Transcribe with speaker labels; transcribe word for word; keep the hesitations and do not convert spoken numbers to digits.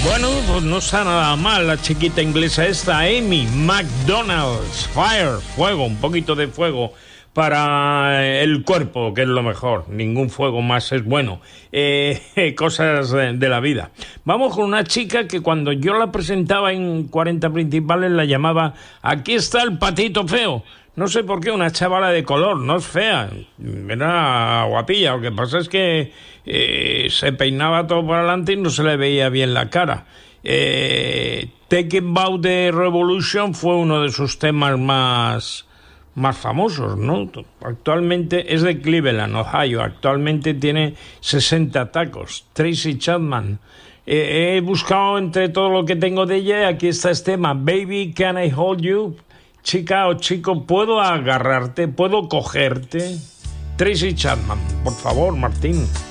Speaker 1: Bueno, pues no está nada mal la chiquita inglesa esta, Amy McDonald's. Fire, fuego, un poquito de fuego para el cuerpo, que es lo mejor. Ningún fuego más es bueno. Eh, cosas de, de la vida. Vamos con una chica que cuando yo la presentaba en cuarenta principales la llamaba "Aquí está el patito feo". No sé por qué, una chavala de color, no es fea, era guapilla. Lo que pasa es que eh, se peinaba todo por adelante y no se le veía bien la cara. Eh, Taking Back the Revolution fue uno de sus temas más, más famosos, ¿no? Actualmente es de Cleveland, Ohio. Actualmente tiene sesenta tacos. Tracy Chapman. Eh, he buscado entre todo lo que tengo de ella y aquí está este tema, Baby, Can I Hold You? Chica o chico, ¿puedo agarrarte? ¿Puedo cogerte? Tracy Chapman, por favor, Martín.